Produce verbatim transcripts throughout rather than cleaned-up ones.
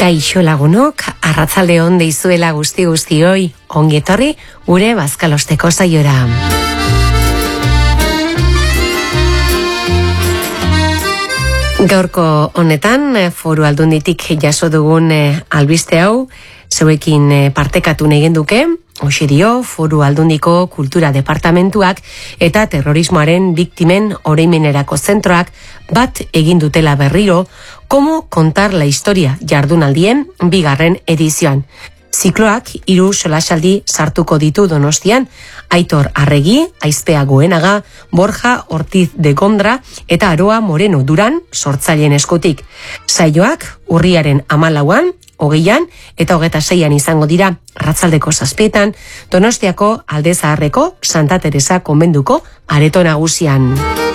Kaixo lagunok, arratzalde on deizuela guzti guztioi, ongi etorri gure bazkalosteko saiora. Gaurko honetan, Foru Aldunditik jaso dugun albiste hau, zeuekin partekatu nahi genduke, hoxe dio, Foru Aldundiko Kultura Departamentuak eta terrorismoaren biktimen oroimenerako zentroak bat egin dutela berriro, Como contar la historia jardunaldien bigarren edizioan. Zikloak hiru solasaldi sartuko ditu Donostian, Aitor Arregi, Aizpea Goenaga, Borja Ortiz de Gondra eta Aroa Moreno Duran sortzaileen eskutik. Saioak urriaren hamalauan, hogeian eta hogeta seian izango dira, arratzaldeko zazpietan, Donostiako Alde Zaharreko Santa Teresa konbenduko areto nagusian.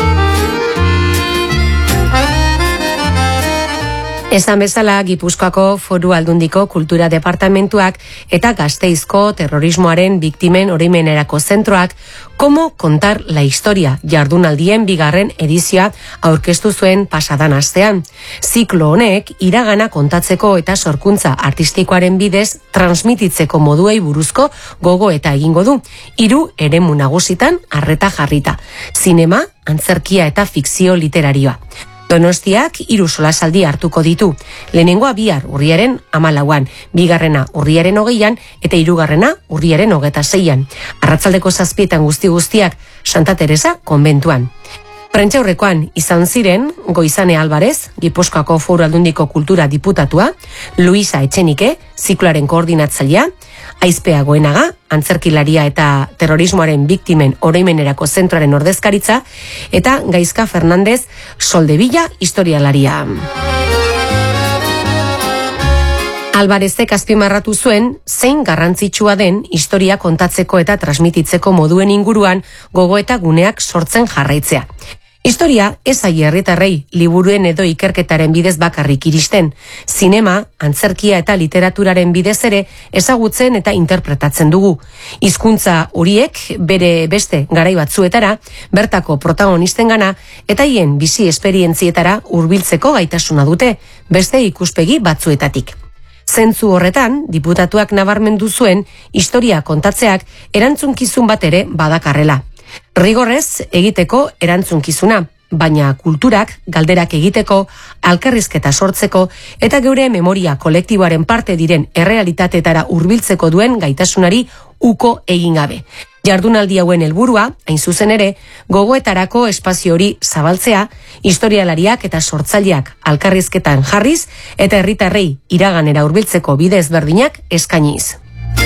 Esan bezala, Gipuzkoako Foru Aldundiko Kultura Departamentuak eta Gasteizko terrorismoaren biktimen oroimenerako zentroak Como contar la historia jardunaldien bigarren edizioa aurkeztu zuen pasadan astean. Ziklo honek iragana kontatzeko eta sorkuntza artistikoaren bidez transmititzeko moduei buruzko gogo eta egingo du. Hiru eremu nagusitan arreta jarrita: zinema, antzerkia eta fikzio literarioa. Donostiak hiru solasaldi hartuko ditu. Lehenengoa bihar urriaren hamalauan, bigarrena urriaren hogeian eta hirugarrena urriaren hogeta seian. Arratzaldeko zazpietan guzti guztiak Santa Teresa konbentuan. Prentsaurrekoan izan ziren Goizane Alvarez, Gipuzkoako Foru Aldundiko Kultura Diputatua, Luisa Etxenike, zikloaren koordinatzailea, Aizpea Goenaga, antzerkilaria eta terrorismoaren biktimen oroimenerako zentroaren ordezkaritza, eta Gaizka Fernandez, Soldevilla historialaria. Alvarezek azpimarratu zuen zein garrantzitsua den historia kontatzeko eta transmititzeko moduen inguruan gogo eta guneak sortzen jarraitzea. Historia ez zaie herritarrei liburuen edo ikerketaren bidez bakarrik iristen. Zinema, antzerkia eta literaturaren bidez ere ezagutzen eta interpretatzen dugu. Hizkuntza horiek bere beste garai batzuetara, bertako protagonistengana eta hien bizi esperientzietara hurbiltzeko gaitasuna dute, beste ikuspegi batzuetatik. Zentzu horretan, diputatuak nabarmendu zuen historia kontatzeak erantzunkizun bat ere badakarrela. Rigorrez egiteko erantzunkizuna, baina kulturak galderak egiteko, alkarrizketa sortzeko eta geure memoria kolektiboaren parte diren errealitateetara hurbiltzeko duen gaitasunari uko egin gabe. Jardunaldi hauen helburua, hain zuzen ere, gogoetarako espazio hori zabaltzea, historialariak eta sortzaileak alkarrizketan jarriz eta herritarrei iraganera hurbiltzeko bide ezberdinak eskainiz.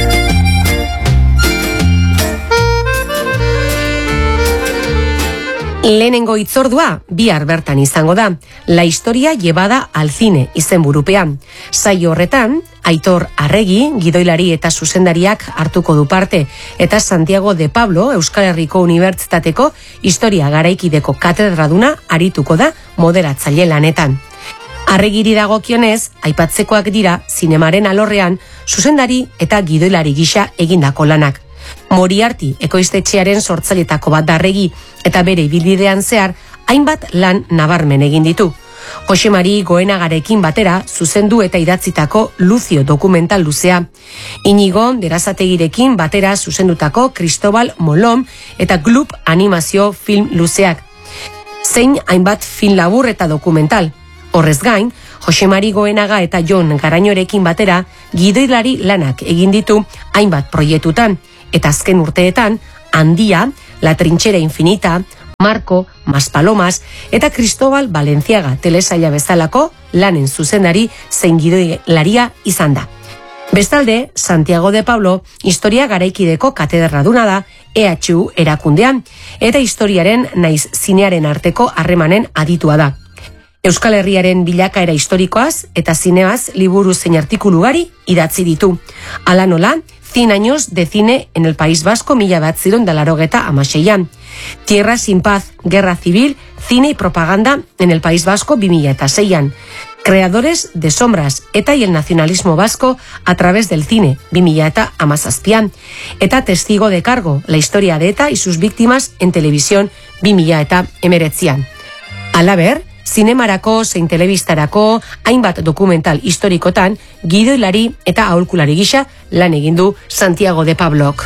Lehenengo hitzordua bihar bertan izango da, La historia llevada al cine izenburupean. Saio horretan, Aitor Arregi, gidoilari eta zuzendariak hartuko du parte, eta Santiago de Pablo, Euskal Herriko Unibertsitateko historia garaikideko katedraduna arituko da moderatzaile lanetan. Arregiri dagokionez, aipatzekoak dira zinemaren alorrean zuzendari eta gidoilari gisa egindako lanak. Moriarty ekoiztetxearen sortzailetako bat da Arregi eta bere ibilbidean zehar hainbat lan nabarmen egin ditu. Jose Mari Goenagarekin batera zuzendu eta idatzitako Lucio dokumental luzea. Inigo Berazategirekin batera zuzendutako Cristobal Molom eta Gloop animazio film luzeak. Zein hainbat film labur eta dokumental. Horrez gain, Jose Mari Goenaga eta Jon Garañorekin batera gidoilari lanak egin ditu hainbat proiektutan. Eta azken urteetan, Handia, La trinchera infinita, Marco, Maspalomas eta Cristobal Balenciaga telesaila bezalako lanen zuzendari zein gidoilaria izan da. Bestalde, Santiago de Pablo historia garaikideko katedraduna da E H U erakundean eta historiaren naiz zinearen arteko harremanen aditua da. Euskal Herriaren bilakaera historikoaz eta zineaz liburu zein artikulu ugari idatzi ditu. Hala nola, cien años de cine en el País Vasco mila bederatziehun eta laurogeita hamaseian. Tierra sin paz, guerra civil, cine y propaganda en el País Vasco bi mila seian. Creadores de sombras eta y el nacionalismo vasco a través del cine bi mila hamazazpian. Eta testigo de cargo, la historia de ETA y sus víctimas en televisión bi mila hemeretzian. Halaber, zinemarako, zein telebistarako, hainbat dokumental historikotan, gidoilari eta aholkulari gisa lan egin du Santiago de Pablok.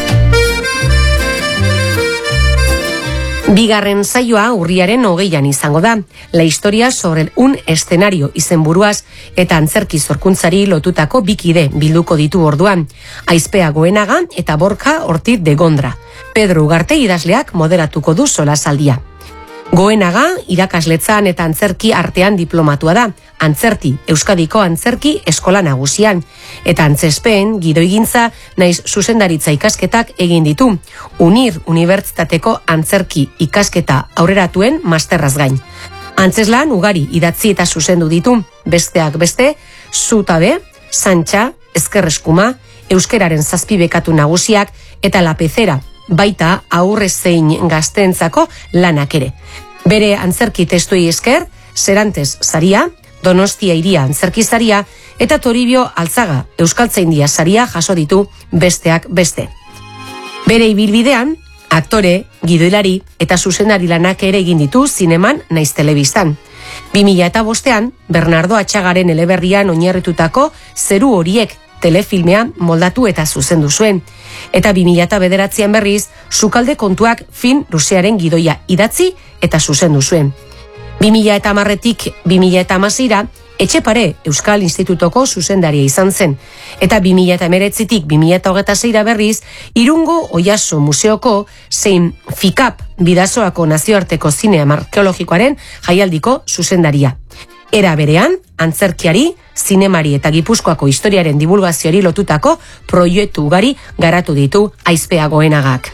Bigarren saioa urriaren hogeian izango da. La historia sobre un escenario izenburuaz eta antzerki zorkuntzari lotutako bikide bilduko ditu orduan. Aizpea Goenaga eta Borja Ortiz de Gondra. Pedro Ugarte idazleak moderatuko du solasaldia. Goenaga irakasletzan eta antzerki artean diplomatua da. Antzerti, Euskadiko Antzerki Eskola Nagusian. Eta antzespen, gidoigintza, naiz zuzendaritza ikasketak egin ditu. Unir Unibertsitateko Antzerki ikasketa aurreratuen masterraz gain. Antzeslan ugari idatzi eta zuzendu ditu. Besteak beste, Zutabe, Santxa, Ezkerreskuma, Euskeraren zazpi bekatu nagusiak eta La Pecera, baita aurre zein gazteentzako lanak ere. Bere antzerki testuei esker, Serantes saria, Donostia Hiria antzerki saria eta Toribio Altzaga Euskaltzaindia saria jaso ditu besteak beste. Bere ibilbidean, aktore, gidoilari eta zuzendari lanak ere egin ditu zineman naiz telebistan. bi mila bostean, Bernardo Atxagaren eleberrian oinarritutako Zeru horiek telefilmea moldatu eta zuzendu zuen. Eta bi mila bederatzian berriz, Sukalde kontuak film luzearen gidoia idatzi eta zuzendu zuen. bi mila hamarretik bi mila hamaseira, Etxepare Euskal Institutoko zuzendaria izan zen. Eta bi mila hemeretzitik bi mila hogeita seira berriz, Irungo Oiaso Museoko zein Fikap Bidasoako nazioarteko zinea arkeologikoaren jaialdiko zuzendaria. Era berean, antzerkiari, zinemari eta Gipuzkoako historiaren divulgazioari lotutako proiektu ugari garatu ditu Aizpea Goenagak.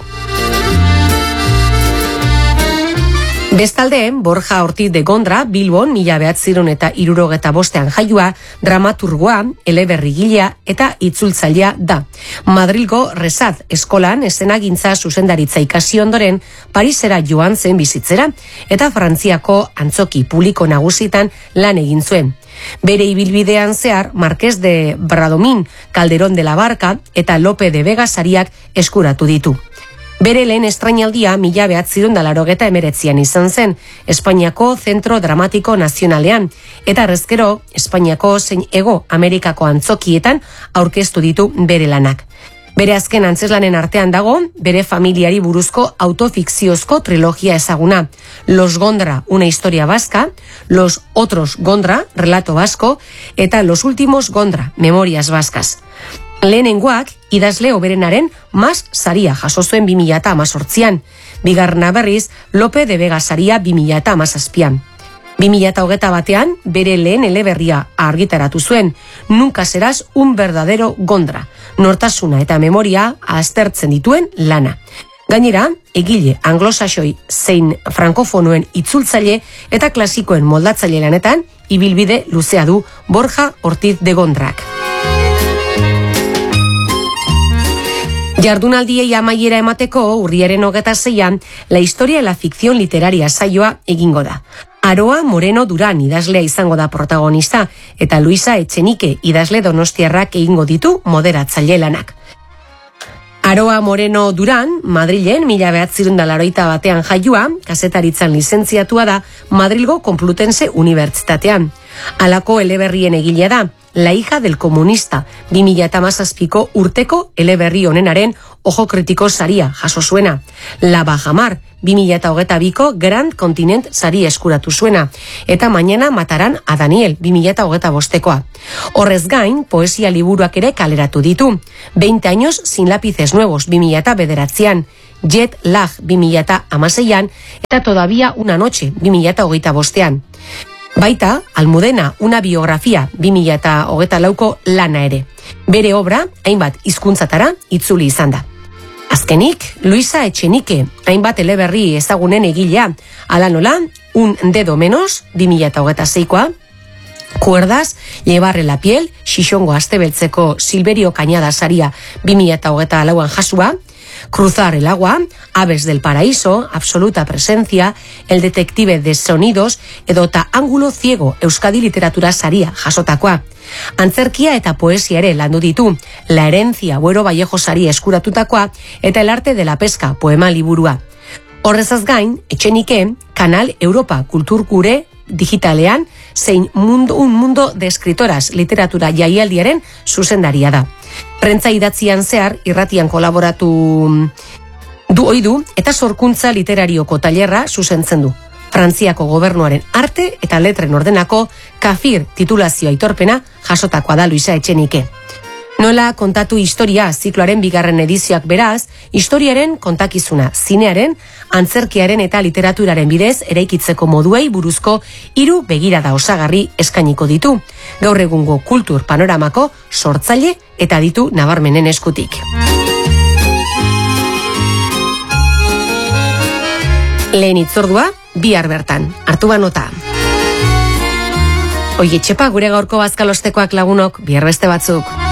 Bestalde, Borja Ortiz de Gondra, Bilbon, mila behatziron eta hirurogeta bostean jaioa, dramaturgoa, eleberrigilea eta itzultzailea da. Madrilgo Resat eskolan eszenagintza zuzendaritza ikasi ondoren, Parisera joan zen bizitzera, eta Frantziako antzoki publiko nagusitan lan egin zuen. Bere ibilbidean zehar, Marqués de Bradomín, Calderón de la Barca eta Lope de Vega sariak eskuratu ditu. Bere lehen estrainaldia mila behatziron da larogeta emeretzian izan zen, Espainiako Zentro Dramatiko Nazionalean, eta arrezkero Espainiako zein Ego Amerikako antzokietan aurkeztu ditu bere lanak. Bere azken antzeslanen artean dago, bere familiari buruzko autofikziozko trilogia ezaguna. Los Gondra, una historia vasca, Los Otros Gondra, relato vasco, eta Los Últimos Gondra, memorias vascas. Lehenengoak, idazle hoberenaren Mas saria jaso zuen bi mila hamazortzian, bigarrena berriz Lope de Vega saria bi mila hamazazpian. bi mila hogeita batean, bere lehen eleberria argitaratu zuen, Nunca serás un verdadero Gondra, nortasuna eta memoria aztertzen dituen lana. Gainera, egile anglosaxoi zein frankofonoen itzultzaile eta klasikoen moldatzaile lanetan, ibilbide luzea du Borja Ortiz de Gondrak. Jardunaldiei amaiera emateko urriaren hogeta zeian, La historia de la ficción literaria saioa egingo da. Aroa Moreno Duran idazlea izango da protagonista, eta Luisa Etxenike idazle donostiarrak egingo ditu moderatzaile lanak. Aroa Moreno Duran, Madrilen, mila behatziron da laroita batean jaioa, kazetaritzan lizentziatua da, Madrilgo Complutense Unibertsitatean. Halako eleberrien egilea da, La hija del comunista, bi mila hamazazpiko urteko eleberri honenaren ojo kritiko saria jaso zuena. La Bajamar, bi mila hogeita biko Grand Continent sari eskuratu zuena. Eta Mañana matarán a Daniel, bi mila hogeita bostekoa. Horrez gain, poesia liburuak ere kaleratu ditu. veinte años sin lápices nuevos, bi mila bederatzian. Jet Lag, bi mila hamaseian. Eta Todavía una noche, bi mila hogeita bostean. Baita, Almudena, una biografia, bi mila hogeita lauko lana ere. Bere obra, hainbat hizkuntzatara itzuli izan da. Azkenik, Luisa Etxenike, hainbat eleberri ezagunen egilea, ala nola, Un dedo menos, bi mila hogeita seikoa, Cuerdas, Llevarre la piel, Xixongo Astebeltzeko Silverio Cañada saria bi mila hogeita lauan jasua, Cruzar el agua, Aves del paraíso, Absoluta presencia, El detective de sonidos, edota Ángulo ciego, Euskadi literatura saria jasotakoa. Antzerkia eta poesia ere landu ditu, La herencia, Buero Vallejo saria eskuratutakoa, eta El arte de la pesca, poema liburua. Horrezaz gain, Etxenike, Kanal Europa Kulturgure digitalean, zein mundu, un mundo de eskritoras literatura jaialdiaren zuzendaria da. Prentza idatzian zehar, irratian kolaboratu du oidu eta sorkuntza literarioko tailerra zuzentzen du. Frantziako gobernuaren arte eta letren ordenako kafir titulazio aitorpena jasotakoa da Luisa Etxenike. Nola kontatu historia zikloaren bigarren edizioak beraz, historiaren kontakizuna, zinearen, antzerkiaren eta literaturaren bidez eraikitzeko moduei buruzko hiru begirada osagarri eskainiko ditu. Gaur egungo kultur panoramako sortzaile eta ditu nabarmenen eskutik. Lehen itzordua, bihar bertan, hartu ba nota. Oie txepa, gure gaurko bazkalostekoak lagunok, bihar beste batzuk.